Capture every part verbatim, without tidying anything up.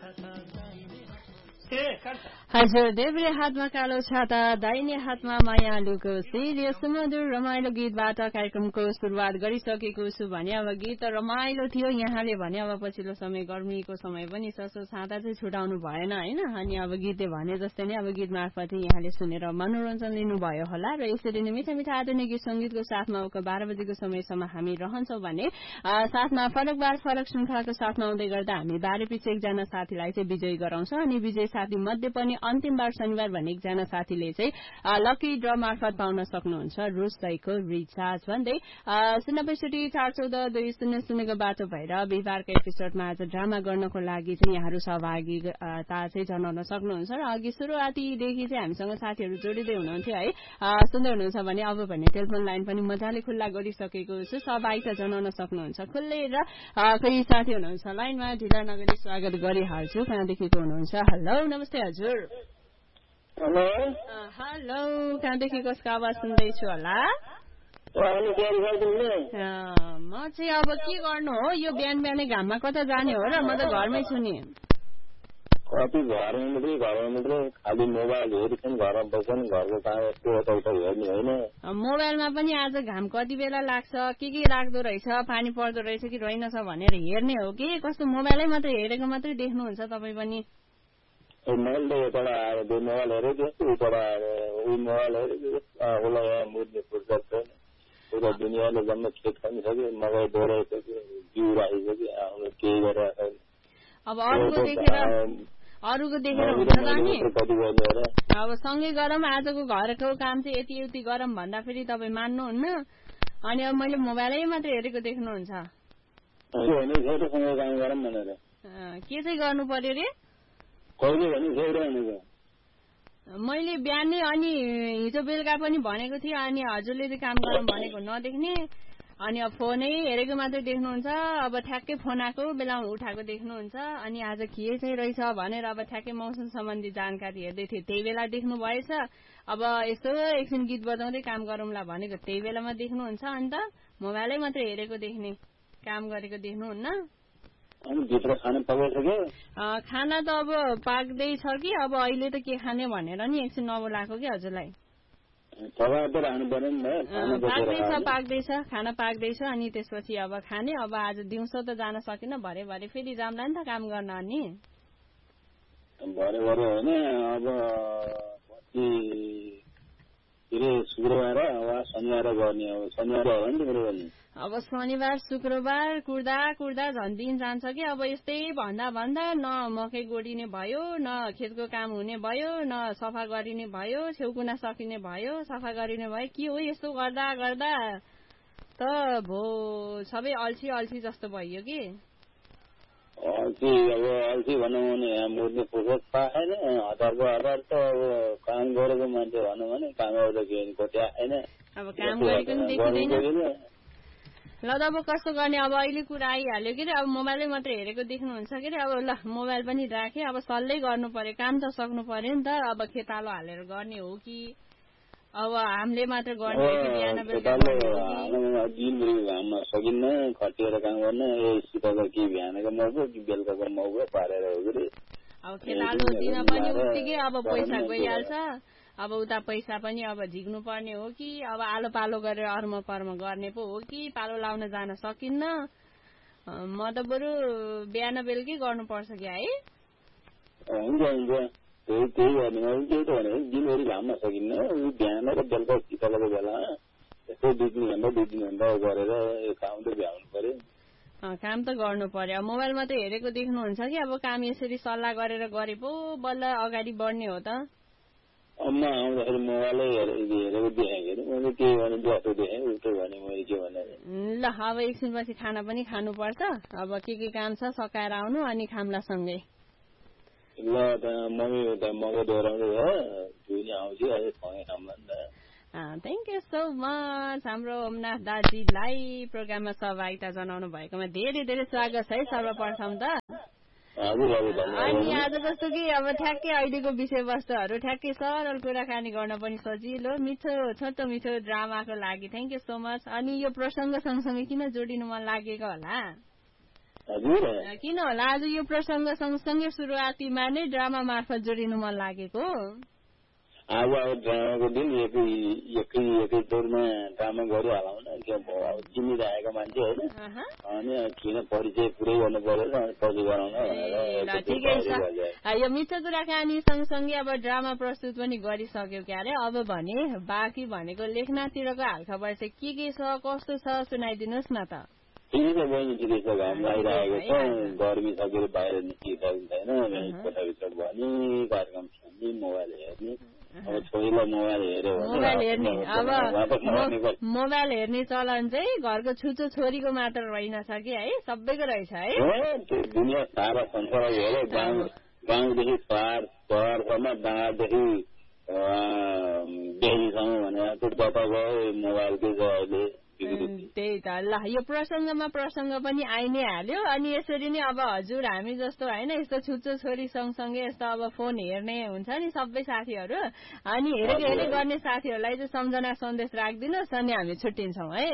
हजुर देब्रे हातमा कालो छाता दाहिने हातमा मायालुको सिर यो सुमधुर रमाइलो गीतबाट कार्यक्रमको सुरुवात गरिसकेको छु भने अब गीत रमाइलो थियो यहाँले भने अब पछिल्लो समय गर्मीको समय पनि छ सो छाता चाहिँ छुटाउनु भएन होइन अनि अब गीतले भने जस्तै नै अब गीत मार्फत यहाँले सुनेर मनोरञ्जन लिनुभयो होला र यसरी नै मिठा मिठा आधुनिक गीत संगीतको साथमा बाह्र बजेको समयसम्म हामी रहन्छौँ भने साथमा फरक बार फरक श्रृङ्खलाको साथमा आउँदै गर्दा हामी बाह्र पछि एकजना साथीलाई चाहिँ विजयी गराउँछौँ अनि विजयी साथी मध्ये पनि अन्तिम बार शनिबार भन्ने एकजना साथीले चाहिँ लकी ड्र मार्फत पाउन सक्नुहुन्छ रुसैको रिचार्ज भन्दै शून्य पैसठी चार चौध दुई शून्य शून्यको बाटो भएर बिहिबारको एपिसोडमा आज ड्रामा गर्नको लागि चाहिँ यहाँहरू सहभागिता चाहिँ जनाउन सक्नुहुन्छ र अघि सुरुवातीदेखि चाहिँ हामीसँग साथीहरू जोडिँदै हुनुहुन्थ्यो है सुन्दै हुनुहुन्छ भने अब भने टेलिफोन लाइन पनि मजाले खुल्ला गरिसकेको छु सहभागिता जनाउन सक्नुहुन्छ खुल्लै र कोही साथी हुनुहुन्छ लाइनमा ढिला नगरी स्वागत गरिहाल्छु कहाँदेखिको हुनुहुन्छ हेलो नमस्ते हजुर हेलो हेलो कहाँदेखि कसको आवाज सुन्दैछु होला म चाहिँ अब के गर्नु हो यो बिहान बिहानै घाममा कता जाने हो र म त घरमै छु नि कति घरमा मात्रै घरमा मात्रै खालि मोबाइल हेर्छन् घरमा बस्छन् घरको काम यस्तो यताउता हेर्ने होइन मोबाइलमा पनि आज घाम कति बेला लाग्छ के के लाग्दो रहेछ पानी पर्दो रहेछ कि रहेनछ भनेर हेर्ने हो कि कस्तो मोबाइलै मात्रै हेरेको मात्रै देख्नुहुन्छ तपाईँ पनि मैले त यताबाट आएर त्यो मोबाइल हेरेको उताबाट आएर ऊ मोबाइल हेरेको उसलाई यहाँ मुर्ने फुर्सद छैन पुरा दुनियाँले जम्मा खेत खानिसक्यो मकै डोराइसक्यो जिउ राखिसक्यो आफ्नो केही गरेर छैन अब अरूको देखेर अरूको देखेर हुन्छ त नि अब सँगै गरौँ आजको घरको काम चाहिँ यति यति गरौँ भन्दा फेरि तपाईँ मान्नुहुन्न अनि अब मैले मोबाइलै मात्रै हेरेको देख्नुहुन्छ के चाहिँ गर्नु पर्यो रे मैले बिहानै अनि हिजो बेलुका पनि भनेको थिएँ अनि हजुरले चाहिँ काम गरौँ भनेको नदेख्ने अनि अब फोनै हेरेको मात्रै देख्नुहुन्छ अब ठ्याक्कै फोन आएको बेलामा उठाएको देख्नुहुन्छ अनि आज के चाहिँ रहेछ भनेर अब ठ्याक्कै मौसम सम्बन्धी जानकारी हेर्दै थिएँ त्यही बेला देख्नु भएछ अब यसो एकछिन गीत बजाउँदै काम गरौँला भनेको त्यही बेलामा देख्नुहुन्छ अन्त मोबाइलै मात्रै हेरेको देख्ने काम गरेको देख्नुहुन्न खाना त अब पाक्दैछ कि अब अहिले त के खाने भनेर नि एकछिन नबोलाएको कि हजुरलाई पाक्दैछ पाक्दैछ खाना पाक्दैछ अनि त्यसपछि अब खाने अब आज दिउँसो त जान सकिन भरे भरे फेरि जाम्ला नि त काम गर्न अनि भरे भरे होइन अब शुक्रबार वा शनिबार गर्ने अब शनिबार हो नि तिम्रो पनि अब शनिबार शुक्रबार कुर्दा कुर्दा झन् दिन जान्छ कि अब यस्तै भन्दा भन्दा न मकै गोडिने भयो न खेतको काम हुने भयो न सफा गरिने भयो छेउकुना सकिने भयो सफा गरिने भयो के हो यस्तो गर्दा गर्दा त भो सबै अल्छी अल्छी जस्तो भयो कि अल्छी अब अल्छी भनौँ भने मुर्ने फुर्सद पाएन हतारको हतार त अब काम गरेको मान्छे भनौँ भने काम गर्दा के कोट्या आएन अब काम गरेको नि देखिँदैन ल त अब कस्तो गर्ने अब अहिले कुरा आइहाल्यो कि अब मोबाइलै मात्रै हेरेको देख्नुहुन्छ कि अब ल मोबाइल पनि राखेँ अब सल्लै गर्नु पर्यो काम त सक्नु पर्यो नि त अब खेतालो हालेर गर्ने हो कि अब हामीले मात्र गर्ने हो कि बिहान बेलुका घाममा सकिन्न खटिएर काम गर्न सिधै कि बिहानको मौको कि बेलुकाको मौको पारेर हो कि अब खेतालो दिन पनि उत्तिकै अब पैसा गइहाल्छ अब उता पैसा पनि अब झिक्नु पर्ने हो कि अब आलो पालो गरेर अर्म पर्म गर्ने पो हो कि पालो लाउन जान सकिन्न म त बरु बिहान बेलुकै गर्नुपर्छ कि है हुन्छ हुन्छ त्यही त्यही गर्ने त्यही त भने दिनभरि घाममा सकिन्न बिहान र बेलुका शीतलको बेला यसो दुई तिन घन्टा दुई तिन घन्टा गरेर यो काम त भ्याउनु पर्यो काम त गर्नु पर्यो मोबाइल मात्रै हेरेको देख्नुहुन्छ कि अब काम यसरी सल्लाह गरेर गरे पो बल्ल अगाडि बढ्ने हो त अम्मा आउँदाखेरि मोबाइलै हेरेको देखेको अरे मैले के भने जस्तो देखेँ उल्टो भने मैले के भने ल अब एकछिनपछि खाना पनि खानुपर्छ अब के के काम छ सकाएर आउनु अनि खाम्ला सँगै ल त मम्मी उता मकै दोहोऱ्याउँदै हो दुई आउँछु अहिले सँगै खाम्ला नि त थ्याङ्क यू सो मच हाम्रो ओमनाथ दाजीलाई प्रोग्राममा सहभागिता जनाउनु भएकोमा धेरै धेरै स्वागत छ है सर्वप्रथम त अनि आज जस्तो कि अब ठ्याक्कै अहिलेको विषयवस्तुहरू ठ्याक्कै सरल कुराकानी गर्न पनि सजिलो मिठो छोटो मिठो ड्रामाको लागि थ्याङ्क यू सो मच अनि यो प्रसङ्ग सँगसँगै किन जोडिनु मन लागेको होला हजुर किन होला आज यो प्रसङ्ग सँगसँगै सुरुवातीमा नै ड्रामा मार्फत जोडिनु मन लागेको? आज अब ड्रामाको दिन एकै एकै एकै दौरमा ड्रामा गरिहालौँ न के अब चिनिरहेको मान्छे होइन अनि किन परिचय पुरै गर्नु पर्यो पछि गराउन ठिकै छ। यो मिठो कुराकानी सँगसँगै अब ड्रामा प्रस्तुत पनि गरिसक्यो क्यारे अब भने बाँकी भनेको लेखनाथतिरको हालखबर चाहिँ के के छ कस्तो छ सुनाइदिनुहोस् न त। ठिकै छ बहिनी ठिकै छ घाम लागिरहेको छ गर्मी सकेर बाहिर निस्किसकेको छैन कोठाभित्र भने कार्यक्रम सुन्ने मोबाइल हेर्ने अब छोरीलाई मोबाइल हेऱ्यो मोबाइल हेर्ने अब मोबाइल हेर्ने चलन चाहिँ घरको छुचो छोरीको मात्र रहेनछ कि है सबैको रहेछ है दुनियाँ सारा संसार हेऱ्यो गाउँ गाउँदेखि सहर सहरसम्म डाँडादेखि बेसीसम्म भनेर त्यो जता गयो मोबाइलकै छ अहिले। त्यही त ल यो प्रसङ्गमा प्रसङ्ग पनि आइ नै हाल्यो अनि यसरी नै अब हजुर हामी जस्तो होइन यस्तो छुच्चो छोरी सँगसँगै यस्तो अब फोन हेर्ने हुन्छ नि सबै साथीहरू अनि हेरेको हेर्ने गर्ने साथीहरूलाई चाहिँ सम्झना सन्देश राखिदिनुहोस् अनि हामी छुट्टिन्छौँ है।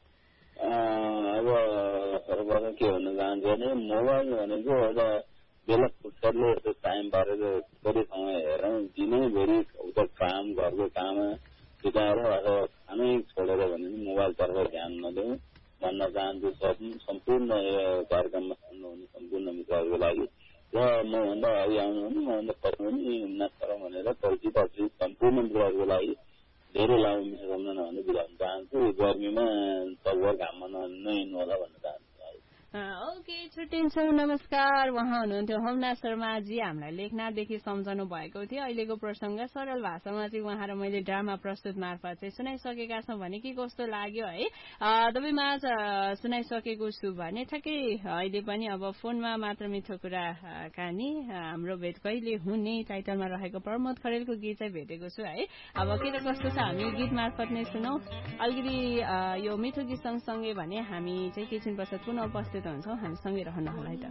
अब सर्वप्रथम के भन्न चाहन्छु भने मोबाइल भनेको एउटा बेला फुर्सदले यस्तो टाइम पारेर छोरीसँग हेरौँ दिनैभरि उता काम घरको काम बिताएर अथवा खानै छोडेर भने पनि मोबाइलतर्फ ध्यान नदिउँ भन्न चाहन्छु। सम्पूर्ण कार्यक्रममा सुन्नुहुने सम्पूर्ण मित्रहरूको लागि र मभन्दा अघि आउनुहुने मभन्दा पछि पनि नसर भनेर परिचित अचित सम्पूर्ण मित्रहरूको लागि धेरै लामो मिठो सम्झना भन्ने बुझाउन चाहन्छु। गर्मीमा तलभर घाममा नहिँड्नु होला भन्न चाहन्छु। ओके छुट्टिन्छौँ नमस्कार। उहाँ हुनुहुन्थ्यो होमनाथ शर्माजी हामीलाई लेखनाथदेखि सम्झाउनु भएको थियो। अहिलेको प्रसङ्ग सरल भाषामा चाहिँ उहाँ र मैले ड्रामा प्रस्तुत मार्फत चाहिँ सुनाइसकेका छौँ भने के कस्तो लाग्यो है तपाईँमा सुनाइसकेको छु भने ठ्याक्कै अहिले पनि अब फोनमा मात्र मिठो कुरा कहानी हाम्रो भेट कहिले हुने टाइटलमा रहेको प्रमोद खरेलको गीत चाहिँ भेटेको छु है। अब के त कस्तो छ हामी गीत मार्फत नै सुनौ अलिकति यो मिठो गीत सँगसँगै भने हामी चाहिँ केही छिन पश्चात पुनः उपस्थित हुन्छौँ हामीसँगै रहनु होला है त।